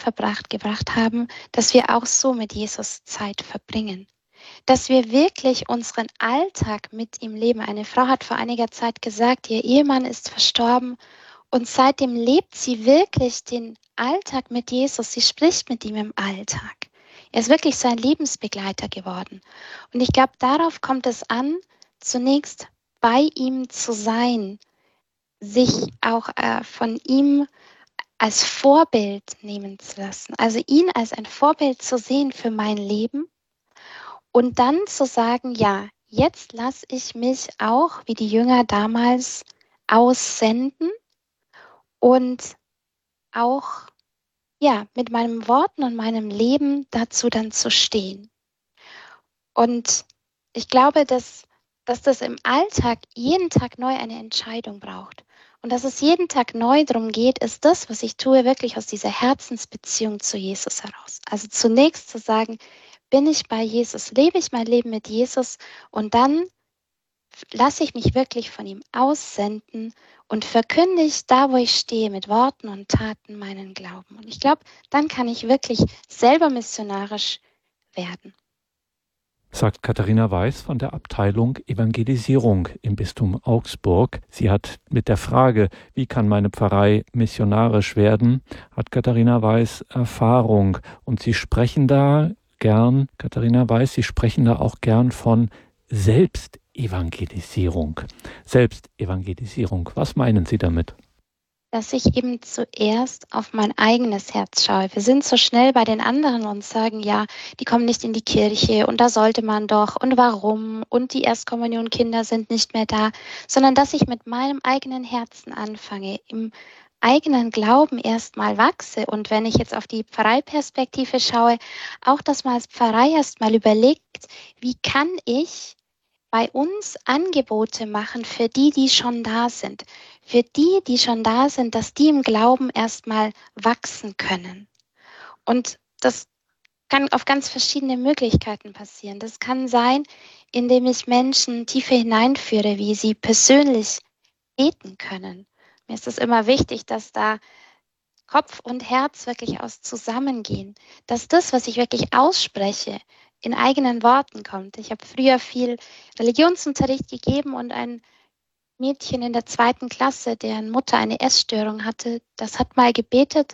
gebracht haben, dass wir auch so mit Jesus Zeit verbringen. Dass wir wirklich unseren Alltag mit ihm leben. Eine Frau hat vor einiger Zeit gesagt, ihr Ehemann ist verstorben und seitdem lebt sie wirklich den Alltag mit Jesus. Sie spricht mit ihm im Alltag. Er ist wirklich sein Lebensbegleiter geworden. Und ich glaube, darauf kommt es an, zunächst bei ihm zu sein, sich auch von ihm als Vorbild nehmen zu lassen. Also ihn als ein Vorbild zu sehen für mein Leben und dann zu sagen, ja, jetzt lasse ich mich auch, wie die Jünger damals, aussenden und auch mit meinen Worten und meinem Leben dazu dann zu stehen. Und ich glaube, dass das im Alltag jeden Tag neu eine Entscheidung braucht. Und dass es jeden Tag neu darum geht, ist das, was ich tue, wirklich aus dieser Herzensbeziehung zu Jesus heraus. Also zunächst zu sagen, bin ich bei Jesus, lebe ich mein Leben mit Jesus und dann lasse ich mich wirklich von ihm aussenden und verkündige da, wo ich stehe, mit Worten und Taten meinen Glauben. Und ich glaube, dann kann ich wirklich selber missionarisch werden. Sagt Katharina Weiß von der Abteilung Evangelisierung im Bistum Augsburg. Sie hat mit der Frage, wie kann meine Pfarrei missionarisch werden, hat Katharina Weiß Erfahrung. Und Sie sprechen da gern, Katharina Weiß, Sie sprechen da auch gern von Selbstevangelisierung. Selbstevangelisierung, was meinen Sie damit? Dass ich eben zuerst auf mein eigenes Herz schaue. Wir sind so schnell bei den anderen und sagen, ja, die kommen nicht in die Kirche und da sollte man doch und warum und die Erstkommunionkinder sind nicht mehr da, sondern dass ich mit meinem eigenen Herzen anfange, im eigenen Glauben erstmal wachse und wenn ich jetzt auf die Pfarreiperspektive schaue, auch dass man als Pfarrei erstmal überlegt, wie kann ich bei uns Angebote machen für die, die schon da sind. Für die, die schon da sind, dass die im Glauben erstmal wachsen können. Und das kann auf ganz verschiedene Möglichkeiten passieren. Das kann sein, indem ich Menschen tiefer hineinführe, wie sie persönlich beten können. Mir ist es immer wichtig, dass da Kopf und Herz wirklich aus zusammengehen, dass das, was ich wirklich ausspreche, in eigenen Worten kommt. Ich habe früher viel Religionsunterricht gegeben und ein Mädchen in der 2. Klasse, deren Mutter eine Essstörung hatte, das hat mal gebetet,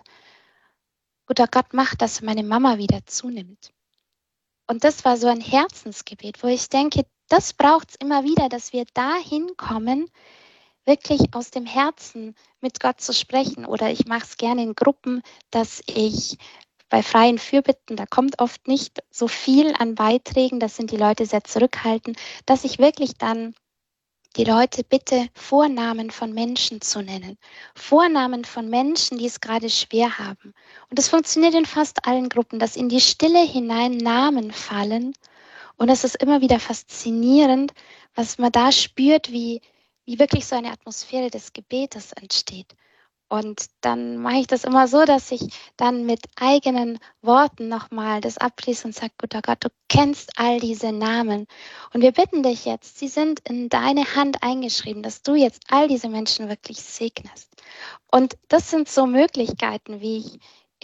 guter Gott, mach, dass meine Mama wieder zunimmt. Und das war so ein Herzensgebet, wo ich denke, das braucht es immer wieder, dass wir dahin kommen, wirklich aus dem Herzen mit Gott zu sprechen. Oder ich mache es gerne in Gruppen, dass ich bei freien Fürbitten, da kommt oft nicht so viel an Beiträgen, das sind die Leute sehr zurückhaltend, dass ich wirklich dann die Leute bitte, Vornamen von Menschen zu nennen. Vornamen von Menschen, die es gerade schwer haben. Und das funktioniert in fast allen Gruppen, dass in die Stille hinein Namen fallen. Und es ist immer wieder faszinierend, was man da spürt, wie wirklich so eine Atmosphäre des Gebetes entsteht. Und dann mache ich das immer so, dass ich dann mit eigenen Worten nochmal das abschließe und sage, guter Gott, du kennst all diese Namen. Und wir bitten dich jetzt, sie sind in deine Hand eingeschrieben, dass du jetzt all diese Menschen wirklich segnest. Und das sind so Möglichkeiten, wie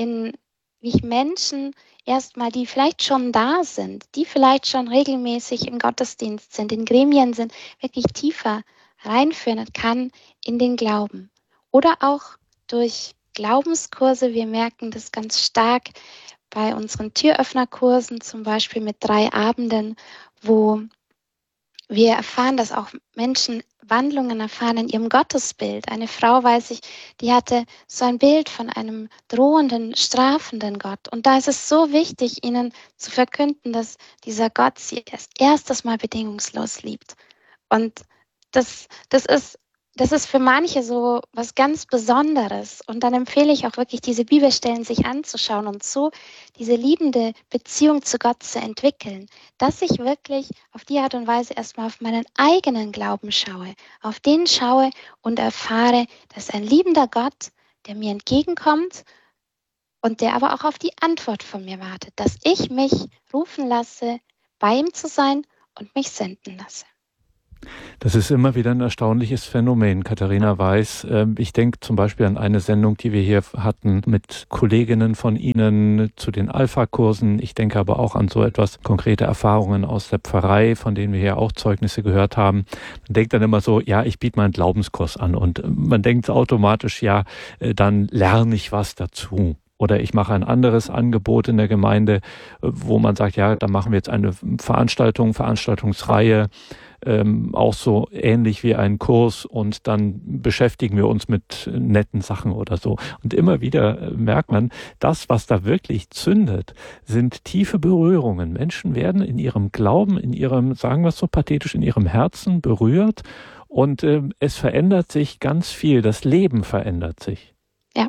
ich Menschen erstmal, die vielleicht schon da sind, die vielleicht schon regelmäßig im Gottesdienst sind, in Gremien sind, wirklich tiefer reinführen kann in den Glauben. Oder auch durch Glaubenskurse. Wir merken das ganz stark bei unseren Türöffnerkursen, zum Beispiel mit 3 Abenden, wo wir erfahren, dass auch Menschen Wandlungen erfahren in ihrem Gottesbild. Eine Frau, weiß ich, die hatte so ein Bild von einem drohenden, strafenden Gott. Und da ist es so wichtig, ihnen zu verkünden, dass dieser Gott sie erst erstes Mal bedingungslos liebt. Und das ist für manche so was ganz Besonderes. Und dann empfehle ich auch wirklich, diese Bibelstellen sich anzuschauen und so diese liebende Beziehung zu Gott zu entwickeln, dass ich wirklich auf die Art und Weise erstmal auf meinen eigenen Glauben schaue, auf den schaue und erfahre, dass ein liebender Gott, der mir entgegenkommt und der aber auch auf die Antwort von mir wartet, dass ich mich rufen lasse, bei ihm zu sein und mich senden lasse. Das ist immer wieder ein erstaunliches Phänomen, Katharina Weiß. Ich denke zum Beispiel an eine Sendung, die wir hier hatten mit Kolleginnen von Ihnen zu den Alpha-Kursen. Ich denke aber auch an so etwas konkrete Erfahrungen aus der Pfarrei, von denen wir hier auch Zeugnisse gehört haben. Man denkt dann immer so, ja, ich biete mal einen Glaubenskurs an und man denkt automatisch, ja, dann lerne ich was dazu. Oder ich mache ein anderes Angebot in der Gemeinde, wo man sagt, ja, da machen wir jetzt eine Veranstaltungsreihe, auch so ähnlich wie ein Kurs und dann beschäftigen wir uns mit netten Sachen oder so. Und immer wieder merkt man, das, was da wirklich zündet, sind tiefe Berührungen. Menschen werden in ihrem Glauben, in ihrem, sagen wir es so pathetisch, in ihrem Herzen berührt und es verändert sich ganz viel. Das Leben verändert sich. Ja,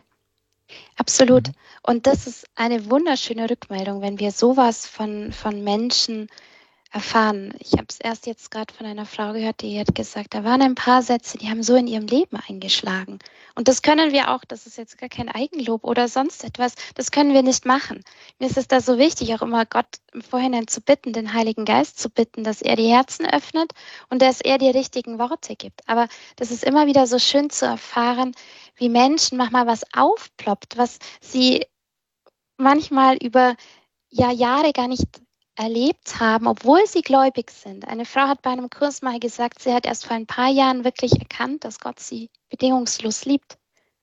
absolut. Und das ist eine wunderschöne Rückmeldung, wenn wir sowas von Menschen erfahren. Ich habe es erst jetzt gerade von einer Frau gehört, die hat gesagt, da waren ein paar Sätze, die haben so in ihrem Leben eingeschlagen. Und das können wir auch, das ist jetzt gar kein Eigenlob oder sonst etwas, das können wir nicht machen. Mir ist es da so wichtig, auch immer Gott im Vorhinein zu bitten, den Heiligen Geist zu bitten, dass er die Herzen öffnet und dass er die richtigen Worte gibt. Aber das ist immer wieder so schön zu erfahren, wie Menschen manchmal was aufploppt, was sie manchmal über Jahre gar nicht erlebt haben, obwohl sie gläubig sind. Eine Frau hat bei einem Kurs mal gesagt, sie hat erst vor ein paar Jahren wirklich erkannt, dass Gott sie bedingungslos liebt.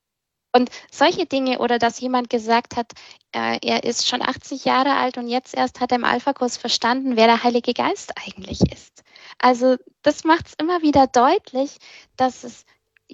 Und solche Dinge oder dass jemand gesagt hat, er ist schon 80 Jahre alt und jetzt erst hat er im Alpha-Kurs verstanden, wer der Heilige Geist eigentlich ist. Also das macht es immer wieder deutlich, dass es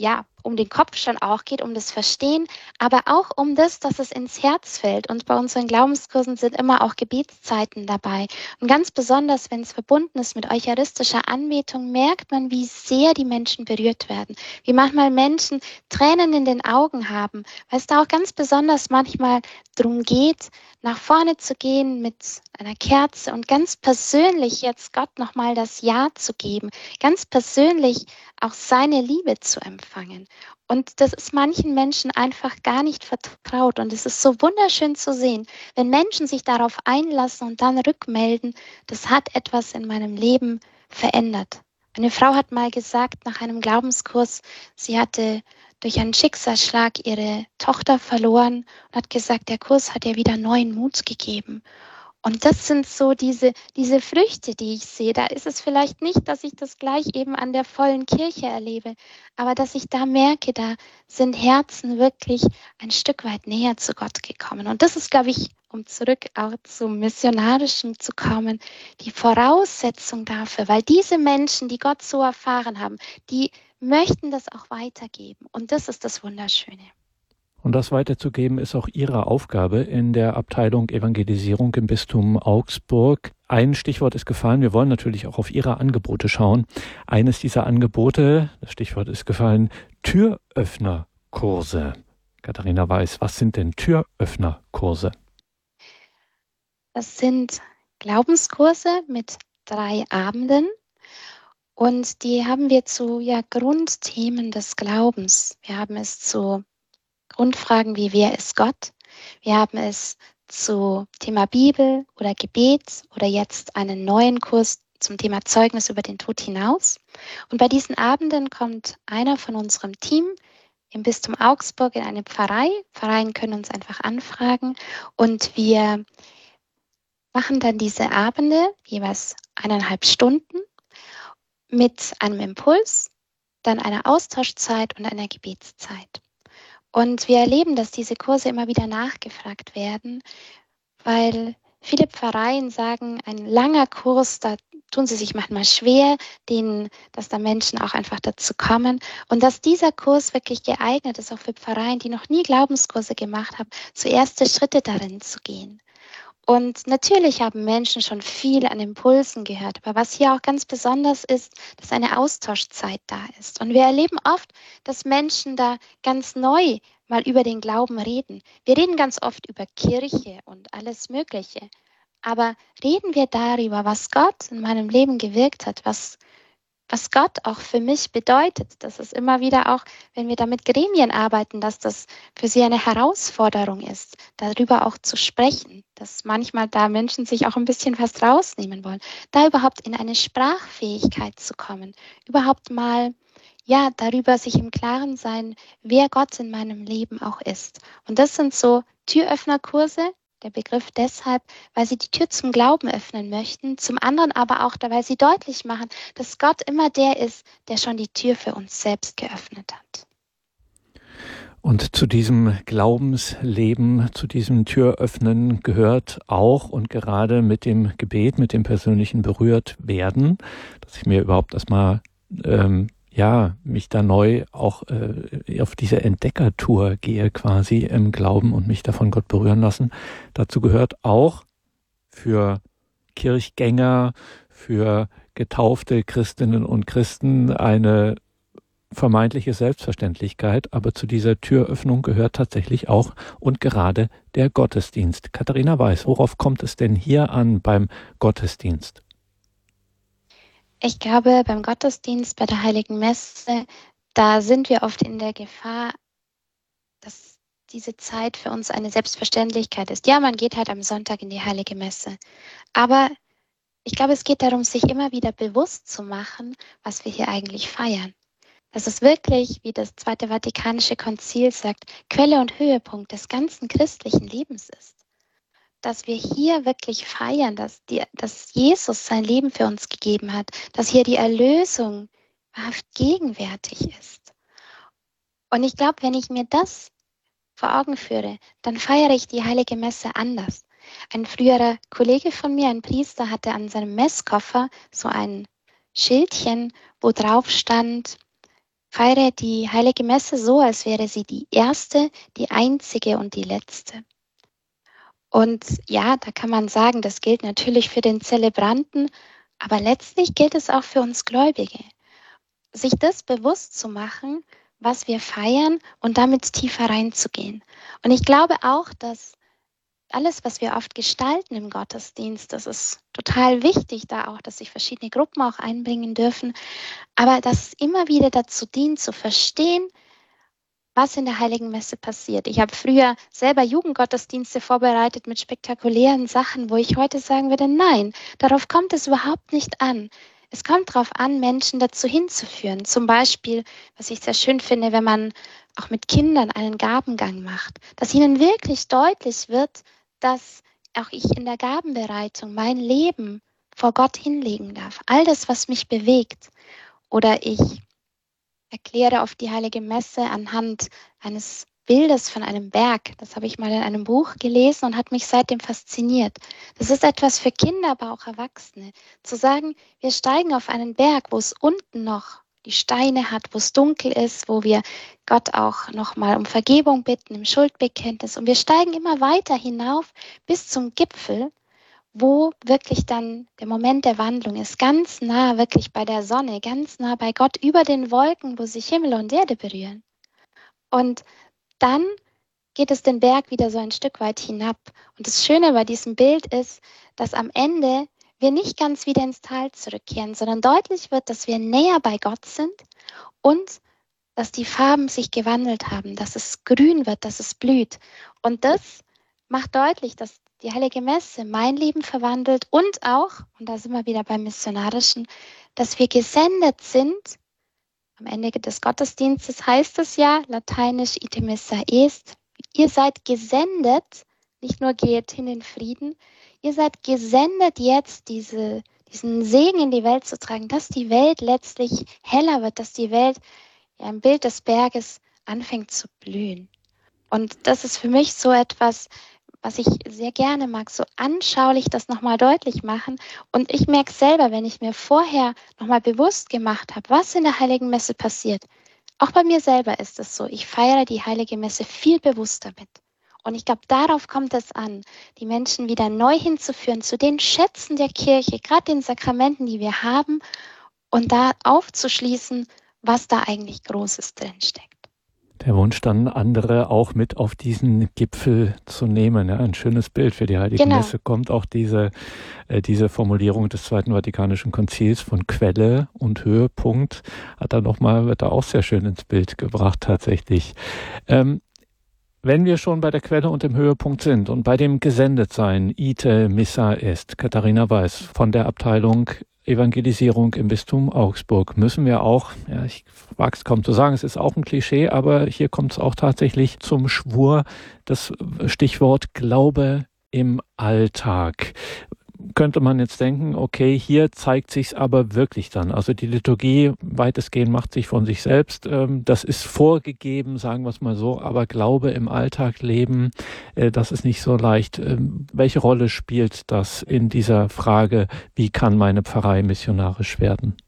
um den Kopf schon auch geht, um das Verstehen, aber auch um das, dass es ins Herz fällt. Und bei unseren Glaubenskursen sind immer auch Gebetszeiten dabei. Und ganz besonders, wenn es verbunden ist mit eucharistischer Anbetung, merkt man, wie sehr die Menschen berührt werden. Wie manchmal Menschen Tränen in den Augen haben, weil es da auch ganz besonders manchmal darum geht, nach vorne zu gehen mit einer Kerze und ganz persönlich jetzt Gott nochmal das Ja zu geben, ganz persönlich auch seine Liebe zu empfangen. Und das ist manchen Menschen einfach gar nicht vertraut. Und es ist so wunderschön zu sehen, wenn Menschen sich darauf einlassen und dann rückmelden, das hat etwas in meinem Leben verändert. Eine Frau hat mal gesagt nach einem Glaubenskurs, sie hatte durch einen Schicksalsschlag ihre Tochter verloren und hat gesagt, der Kurs hat ihr wieder neuen Mut gegeben. Und das sind so diese Früchte, die ich sehe. Da ist es vielleicht nicht, dass ich das gleich eben an der vollen Kirche erlebe, aber dass ich da merke, da sind Herzen wirklich ein Stück weit näher zu Gott gekommen. Und das ist, glaube ich, um zurück auch zum Missionarischen zu kommen, die Voraussetzung dafür, weil diese Menschen, die Gott so erfahren haben, die möchten das auch weitergeben. Und das ist das Wunderschöne. Und das weiterzugeben ist auch Ihre Aufgabe in der Abteilung Evangelisierung im Bistum Augsburg. Ein Stichwort ist gefallen. Wir wollen natürlich auch auf Ihre Angebote schauen. Eines dieser Angebote, das Stichwort ist gefallen, Türöffnerkurse. Katharina Weiß, was sind denn Türöffnerkurse? Das sind Glaubenskurse mit 3 Abenden. Und die haben wir zu Grundthemen des Glaubens. Wir haben es zu Grundfragen wie wer ist Gott? Wir haben es zu Thema Bibel oder Gebet oder jetzt einen neuen Kurs zum Thema Zeugnis über den Tod hinaus. Und bei diesen Abenden kommt einer von unserem Team im Bistum Augsburg in eine Pfarrei. Pfarreien können uns einfach anfragen und wir machen dann diese Abende, jeweils 1,5 Stunden, mit einem Impuls, dann einer Austauschzeit und einer Gebetszeit. Und wir erleben, dass diese Kurse immer wieder nachgefragt werden, weil viele Pfarreien sagen, ein langer Kurs, da tun sie sich manchmal schwer, dass da Menschen auch einfach dazu kommen. Und dass dieser Kurs wirklich geeignet ist, auch für Pfarreien, die noch nie Glaubenskurse gemacht haben, so erste Schritte darin zu gehen. Und natürlich haben Menschen schon viel an Impulsen gehört, aber was hier auch ganz besonders ist, dass eine Austauschzeit da ist. Und wir erleben oft, dass Menschen da ganz neu mal über den Glauben reden. Wir reden ganz oft über Kirche und alles Mögliche, aber reden wir darüber, was Gott in meinem Leben gewirkt hat, was was Gott auch für mich bedeutet. Das ist immer wieder auch, wenn wir da mit Gremien arbeiten, dass das für sie eine Herausforderung ist, darüber auch zu sprechen, dass manchmal da Menschen sich auch ein bisschen fast rausnehmen wollen, da überhaupt in eine Sprachfähigkeit zu kommen, überhaupt mal darüber sich im Klaren sein, wer Gott in meinem Leben auch ist. Und das sind so Türöffnerkurse, der Begriff deshalb, weil sie die Tür zum Glauben öffnen möchten, zum anderen aber auch, weil sie deutlich machen, dass Gott immer der ist, der schon die Tür für uns selbst geöffnet hat. Und zu diesem Glaubensleben, zu diesem Türöffnen gehört auch und gerade mit dem Gebet, mit dem persönlichen Berührtwerden, dass ich mir überhaupt erstmal mich da neu auch auf diese Entdeckertour gehe quasi im Glauben und mich davon Gott berühren lassen. Dazu gehört auch für Kirchgänger, für getaufte Christinnen und Christen eine vermeintliche Selbstverständlichkeit, aber zu dieser Türöffnung gehört tatsächlich auch und gerade der Gottesdienst. Katharina Weiß, worauf kommt es denn hier an beim Gottesdienst? Ich glaube, beim Gottesdienst, bei der Heiligen Messe, da sind wir oft in der Gefahr, dass diese Zeit für uns eine Selbstverständlichkeit ist. Ja, man geht halt am Sonntag in die Heilige Messe. Aber ich glaube, es geht darum, sich immer wieder bewusst zu machen, was wir hier eigentlich feiern. Dass es wirklich, wie das Zweite Vatikanische Konzil sagt, Quelle und Höhepunkt des ganzen christlichen Lebens ist. Dass wir hier wirklich feiern, dass Jesus sein Leben für uns gegeben hat, dass hier die Erlösung wahrhaft gegenwärtig ist. Und ich glaube, wenn ich mir das vor Augen führe, dann feiere ich die Heilige Messe anders. Ein früherer Kollege von mir, ein Priester, hatte an seinem Messkoffer so ein Schildchen, wo drauf stand: Feiere die Heilige Messe so, als wäre sie die erste, die einzige und die letzte. Und ja, da kann man sagen, das gilt natürlich für den Zelebranten, aber letztlich gilt es auch für uns Gläubige. Sich das bewusst zu machen, was wir feiern und damit tiefer reinzugehen. Und ich glaube auch, dass alles, was wir oft gestalten im Gottesdienst, das ist total wichtig, da auch, dass sich verschiedene Gruppen auch einbringen dürfen, aber dass es immer wieder dazu dient, zu verstehen, was in der Heiligen Messe passiert. Ich habe früher selber Jugendgottesdienste vorbereitet mit spektakulären Sachen, wo ich heute sagen würde, nein, darauf kommt es überhaupt nicht an. Es kommt darauf an, Menschen dazu hinzuführen. Zum Beispiel, was ich sehr schön finde, wenn man auch mit Kindern einen Gabengang macht, dass ihnen wirklich deutlich wird, dass auch ich in der Gabenbereitung mein Leben vor Gott hinlegen darf. All das, was mich bewegt. Oder ich erkläre oft die Heilige Messe anhand eines Bildes von einem Berg. Das habe ich mal in einem Buch gelesen und hat mich seitdem fasziniert. Das ist etwas für Kinder, aber auch Erwachsene. Zu sagen, wir steigen auf einen Berg, wo es unten noch die Steine hat, wo es dunkel ist, wo wir Gott auch nochmal um Vergebung bitten, im Schuldbekenntnis. Und wir steigen immer weiter hinauf bis zum Gipfel, wo wirklich dann der Moment der Wandlung ist, ganz nah wirklich bei der Sonne, ganz nah bei Gott, über den Wolken, wo sich Himmel und Erde berühren. Und dann geht es den Berg wieder so ein Stück weit hinab. Und das Schöne bei diesem Bild ist, dass am Ende wir nicht ganz wieder ins Tal zurückkehren, sondern deutlich wird, dass wir näher bei Gott sind und dass die Farben sich gewandelt haben, dass es grün wird, dass es blüht. Und das macht deutlich, dass die Heilige Messe mein Leben verwandelt und auch, und da sind wir wieder beim Missionarischen, dass wir gesendet sind. Am Ende des Gottesdienstes heißt es ja, lateinisch ite missa est, ihr seid gesendet, nicht nur geht hin in Frieden, ihr seid gesendet jetzt diesen Segen in die Welt zu tragen, dass die Welt letztlich heller wird, dass die Welt im Bild des Berges anfängt zu blühen. Und das ist für mich so etwas, was ich sehr gerne mag, so anschaulich das nochmal deutlich machen. Und ich merke selber, wenn ich mir vorher nochmal bewusst gemacht habe, was in der Heiligen Messe passiert, auch bei mir selber ist es so, ich feiere die Heilige Messe viel bewusster mit. Und ich glaube, darauf kommt es an, die Menschen wieder neu hinzuführen zu den Schätzen der Kirche, gerade den Sakramenten, die wir haben, und da aufzuschließen, was da eigentlich Großes drinsteckt. Der Wunsch dann, andere auch mit auf diesen Gipfel zu nehmen. Ja, ein schönes Bild für die Heilige Genau. Messe kommt auch diese Formulierung des Zweiten Vatikanischen Konzils von Quelle und Höhepunkt wird da auch sehr schön ins Bild gebracht tatsächlich. Wenn wir schon bei der Quelle und dem Höhepunkt sind und bei dem Gesendetsein, Ite Missa Est, Katharina Weiß von der Abteilung Evangelisierung im Bistum Augsburg, müssen wir auch, ja, ich wage es kaum zu sagen, es ist auch ein Klischee, aber hier kommt es auch tatsächlich zum Schwur, das Stichwort Glaube im Alltag. Könnte man jetzt denken, okay, hier zeigt sich's aber wirklich dann. Also die Liturgie weitestgehend macht sich von sich selbst. Das ist vorgegeben, sagen wir es mal so. Aber Glaube im Alltag leben, das ist nicht so leicht. Welche Rolle spielt das in dieser Frage, wie kann meine Pfarrei missionarisch werden?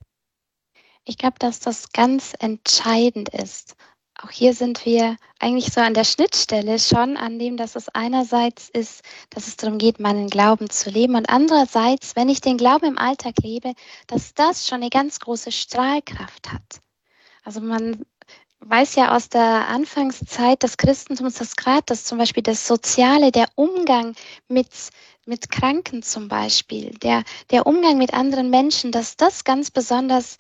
Ich glaube, dass das ganz entscheidend ist. Auch hier sind wir eigentlich so an der Schnittstelle schon, an dem, dass es einerseits ist, dass es darum geht, meinen Glauben zu leben und andererseits, wenn ich den Glauben im Alltag lebe, dass das schon eine ganz große Strahlkraft hat. Also man weiß ja aus der Anfangszeit des Christentums, dass gerade das zum Beispiel das Soziale, der Umgang mit Kranken zum Beispiel, der Umgang mit anderen Menschen, dass das ganz besonders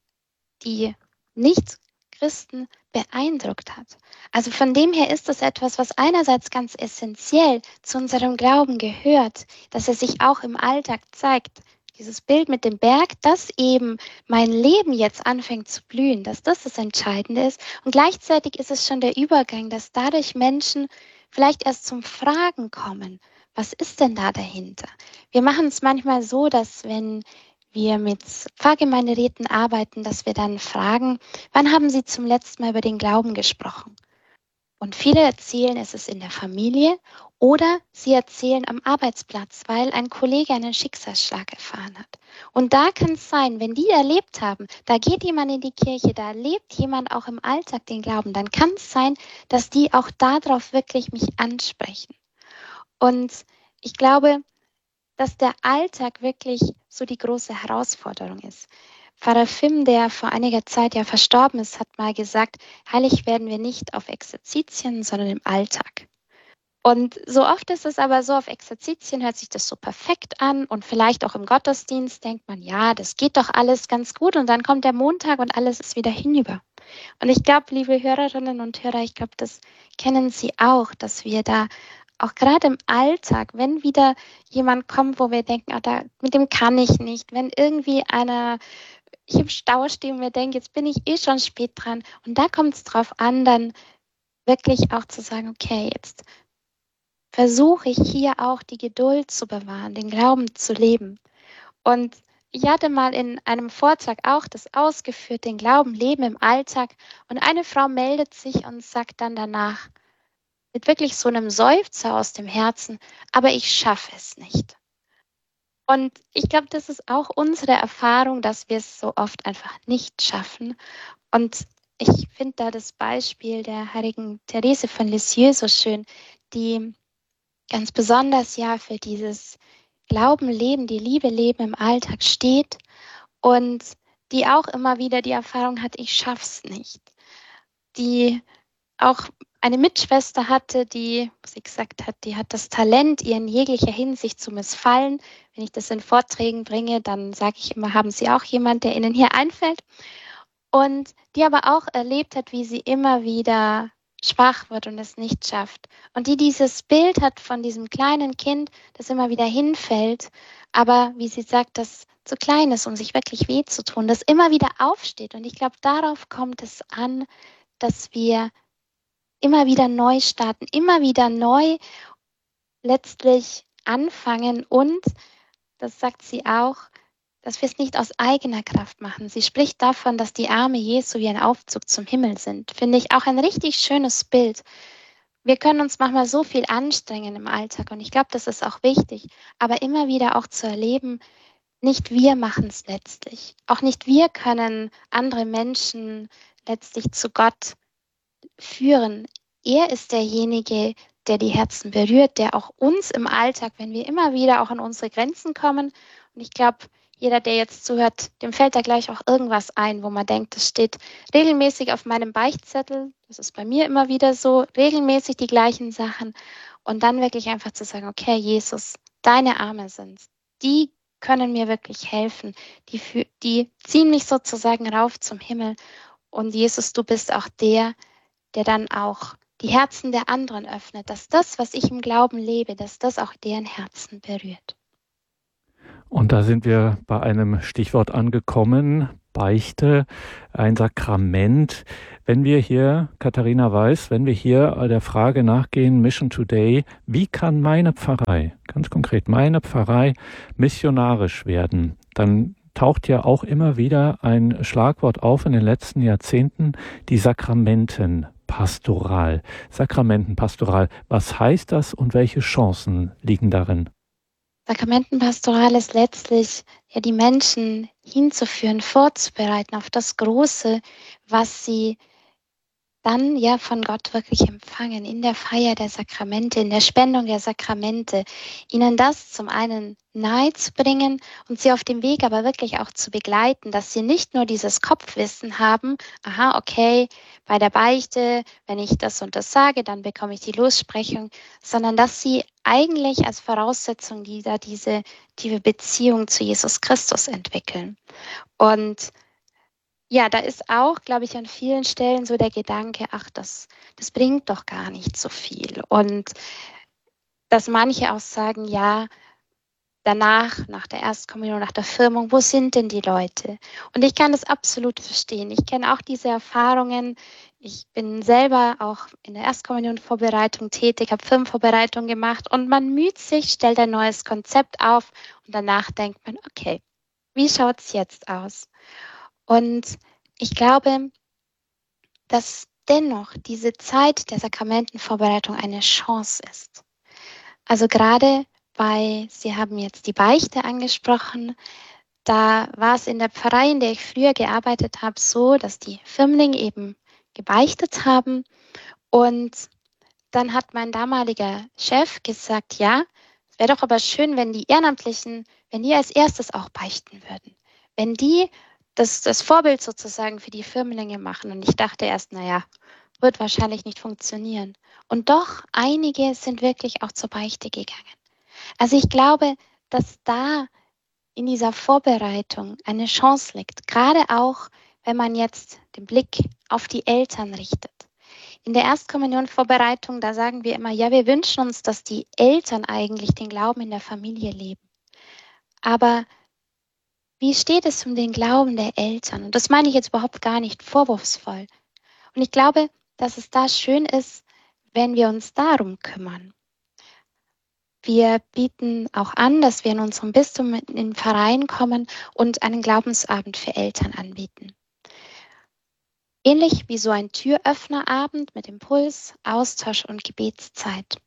die Nicht-Christen beeindruckt hat. Also von dem her ist das etwas, was einerseits ganz essentiell zu unserem Glauben gehört, dass er sich auch im Alltag zeigt. Dieses Bild mit dem Berg, dass eben mein Leben jetzt anfängt zu blühen, dass das Entscheidende ist. Und gleichzeitig ist es schon der Übergang, dass dadurch Menschen vielleicht erst zum Fragen kommen. Was ist denn da dahinter? Wir machen es manchmal so, dass wenn wir mit Pfarrgemeinderäten arbeiten, dass wir dann fragen, wann haben Sie zum letzten Mal über den Glauben gesprochen? Und viele erzählen, es ist in der Familie oder sie erzählen am Arbeitsplatz, weil ein Kollege einen Schicksalsschlag erfahren hat. Und da kann es sein, wenn die erlebt haben, da geht jemand in die Kirche, da erlebt jemand auch im Alltag den Glauben, dann kann es sein, dass die auch darauf wirklich mich ansprechen. Und ich glaube, dass der Alltag wirklich so die große Herausforderung ist. Pfarrer Fimm, der vor einiger Zeit ja verstorben ist, hat mal gesagt, heilig werden wir nicht auf Exerzitien, sondern im Alltag. Und so oft ist es aber so, auf Exerzitien hört sich das so perfekt an und vielleicht auch im Gottesdienst denkt man, ja, das geht doch alles ganz gut und dann kommt der Montag und alles ist wieder hinüber. Und ich glaube, liebe Hörerinnen und Hörer, ich glaube, das kennen Sie auch, dass wir da auch gerade im Alltag, wenn wieder jemand kommt, wo wir denken, mit dem kann ich nicht, wenn irgendwie ich im Stau stehe und mir denke, jetzt bin ich schon spät dran. Und da kommt es drauf an, dann wirklich auch zu sagen, okay, jetzt versuche ich hier auch die Geduld zu bewahren, den Glauben zu leben. Und ich hatte mal in einem Vortrag auch das ausgeführt, den Glauben leben im Alltag. Und eine Frau meldet sich und sagt dann danach, mit wirklich so einem Seufzer aus dem Herzen, aber ich schaffe es nicht. Und ich glaube, das ist auch unsere Erfahrung, dass wir es so oft einfach nicht schaffen. Und ich finde da das Beispiel der heiligen Therese von Lisieux so schön, die ganz besonders ja für dieses Glauben leben, die Liebe leben im Alltag steht und die auch immer wieder die Erfahrung hat, ich schaff's nicht. Die auch eine Mitschwester hatte, die, sie gesagt hat, die hat das Talent, ihr in jeglicher Hinsicht zu missfallen. Wenn ich das in Vorträgen bringe, dann sage ich immer, haben Sie auch jemand, der Ihnen hier einfällt? Und die aber auch erlebt hat, wie sie immer wieder schwach wird und es nicht schafft. Und die dieses Bild hat von diesem kleinen Kind, das immer wieder hinfällt, aber wie sie sagt, das zu klein ist, um sich wirklich weh zu tun, das immer wieder aufsteht. Und ich glaube, darauf kommt es an, dass wir immer wieder neu starten, immer wieder neu letztlich anfangen und, das sagt sie auch, dass wir es nicht aus eigener Kraft machen. Sie spricht davon, dass die Arme Jesu wie ein Aufzug zum Himmel sind. Finde ich auch ein richtig schönes Bild. Wir können uns manchmal so viel anstrengen im Alltag und ich glaube, das ist auch wichtig, aber immer wieder auch zu erleben, nicht wir machen es letztlich. Auch nicht wir können andere Menschen letztlich zu Gott führen. Er ist derjenige, der die Herzen berührt, der auch uns im Alltag, wenn wir immer wieder auch an unsere Grenzen kommen. Und ich glaube, jeder, der jetzt zuhört, dem fällt da gleich auch irgendwas ein, wo man denkt, das steht regelmäßig auf meinem Beichtzettel. Das ist bei mir immer wieder so, regelmäßig die gleichen Sachen. Und dann wirklich einfach zu sagen, okay, Jesus, deine Arme sind's. Die können mir wirklich helfen. Die ziehen mich sozusagen rauf zum Himmel. Und Jesus, du bist auch der dann auch die Herzen der anderen öffnet, dass das, was ich im Glauben lebe, dass das auch deren Herzen berührt. Und da sind wir bei einem Stichwort angekommen, Beichte, ein Sakrament. Wenn wir hier, Katharina Weiß, wenn wir hier der Frage nachgehen, Mission Today, wie kann meine Pfarrei, ganz konkret meine Pfarrei, missionarisch werden, dann taucht ja auch immer wieder ein Schlagwort auf in den letzten Jahrzehnten, die Sakramentenpastoral. Sakramentenpastoral, was heißt das und welche Chancen liegen darin? Sakramentenpastoral ist letztlich ja die Menschen hinzuführen, vorzubereiten auf das Große, was sie dann ja von Gott wirklich empfangen, in der Feier der Sakramente, in der Spendung der Sakramente, ihnen das zum einen nahe zu bringen und sie auf dem Weg aber wirklich auch zu begleiten, dass sie nicht nur dieses Kopfwissen haben, aha, okay, bei der Beichte, wenn ich das und das sage, dann bekomme ich die Lossprechung, sondern dass sie eigentlich als Voraussetzung diese tiefe Beziehung zu Jesus Christus entwickeln. Und ja, da ist auch, glaube ich, an vielen Stellen so der Gedanke, ach, das bringt doch gar nicht so viel. Und dass manche auch sagen, ja, danach, nach der Erstkommunion, nach der Firmung, wo sind denn die Leute? Und ich kann das absolut verstehen. Ich kenne auch diese Erfahrungen. Ich bin selber auch in der Erstkommunion-Vorbereitung tätig, habe Firmenvorbereitung gemacht und man müht sich, stellt ein neues Konzept auf und danach denkt man, okay, wie schaut es jetzt aus? Und ich glaube, dass dennoch diese Zeit der Sakramentenvorbereitung eine Chance ist. Also gerade Sie haben jetzt die Beichte angesprochen, da war es in der Pfarrei, in der ich früher gearbeitet habe, so, dass die Firmlinge eben gebeichtet haben und dann hat mein damaliger Chef gesagt, ja, es wäre doch aber schön, wenn die Ehrenamtlichen, wenn die als erstes auch beichten würden. Wenn die das Vorbild sozusagen für die Firmlinge machen. Und ich dachte erst, naja, wird wahrscheinlich nicht funktionieren. Und doch, einige sind wirklich auch zur Beichte gegangen. Also ich glaube, dass da in dieser Vorbereitung eine Chance liegt, gerade auch, wenn man jetzt den Blick auf die Eltern richtet. In der Erstkommunion-Vorbereitung, da sagen wir immer, ja, wir wünschen uns, dass die Eltern eigentlich den Glauben in der Familie leben. Aber wie steht es um den Glauben der Eltern? Und das meine ich jetzt überhaupt gar nicht vorwurfsvoll. Und ich glaube, dass es da schön ist, wenn wir uns darum kümmern. Wir bieten auch an, dass wir in unserem Bistum in den Verein kommen und einen Glaubensabend für Eltern anbieten. Ähnlich wie so ein Türöffnerabend mit Impuls, Austausch und Gebetszeit.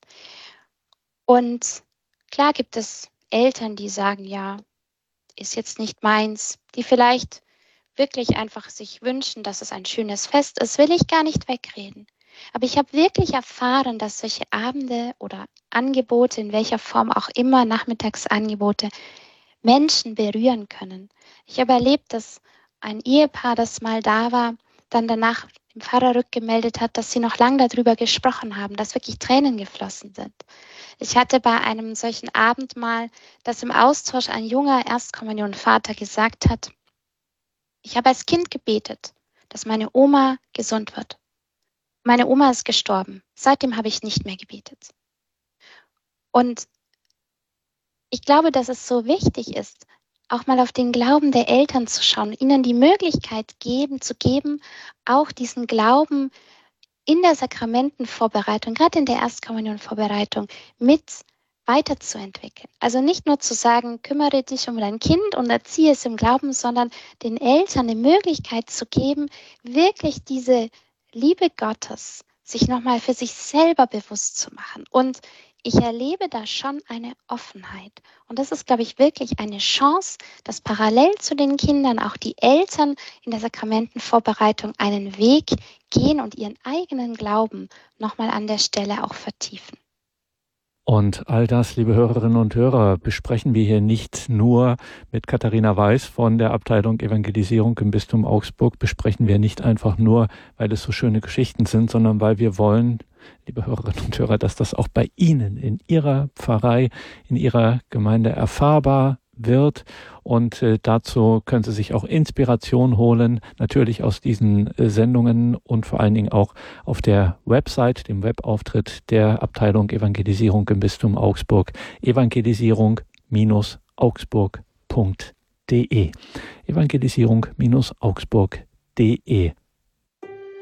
Und klar gibt es Eltern, die sagen, ja, ist jetzt nicht meins, die vielleicht wirklich einfach sich wünschen, dass es ein schönes Fest ist, will ich gar nicht wegreden. Aber ich habe wirklich erfahren, dass solche Abende oder Angebote, in welcher Form auch immer, Nachmittagsangebote, Menschen berühren können. Ich habe erlebt, dass ein Ehepaar, das mal da war, dann danach dem Pfarrer rückgemeldet hat, dass sie noch lange darüber gesprochen haben, dass wirklich Tränen geflossen sind. Ich hatte bei einem solchen Abend mal, dass im Austausch ein junger Erstkommunionvater gesagt hat, ich habe als Kind gebetet, dass meine Oma gesund wird. Meine Oma ist gestorben. Seitdem habe ich nicht mehr gebetet. Und ich glaube, dass es so wichtig ist, auch mal auf den Glauben der Eltern zu schauen, ihnen die Möglichkeit zu geben, auch diesen Glauben in der Sakramentenvorbereitung, gerade in der Erstkommunionvorbereitung, mit weiterzuentwickeln. Also nicht nur zu sagen, kümmere dich um dein Kind und erziehe es im Glauben, sondern den Eltern die Möglichkeit zu geben, wirklich diese Liebe Gottes sich nochmal für sich selber bewusst zu machen. Und ich erlebe da schon eine Offenheit. Und das ist, glaube ich, wirklich eine Chance, dass parallel zu den Kindern auch die Eltern in der Sakramentenvorbereitung einen Weg gehen und ihren eigenen Glauben nochmal an der Stelle auch vertiefen. Und all das, liebe Hörerinnen und Hörer, besprechen wir hier nicht nur mit Katharina Weiß von der Abteilung Evangelisierung im Bistum Augsburg, besprechen wir nicht einfach nur, weil es so schöne Geschichten sind, sondern weil wir wollen, liebe Hörerinnen und Hörer, dass das auch bei Ihnen in Ihrer Pfarrei, in Ihrer Gemeinde erfahrbar wird. Und dazu können Sie sich auch Inspiration holen, natürlich aus diesen Sendungen und vor allen Dingen auch auf der Website, dem Webauftritt der Abteilung Evangelisierung im Bistum Augsburg, evangelisierung-augsburg.de. evangelisierung-augsburg.de.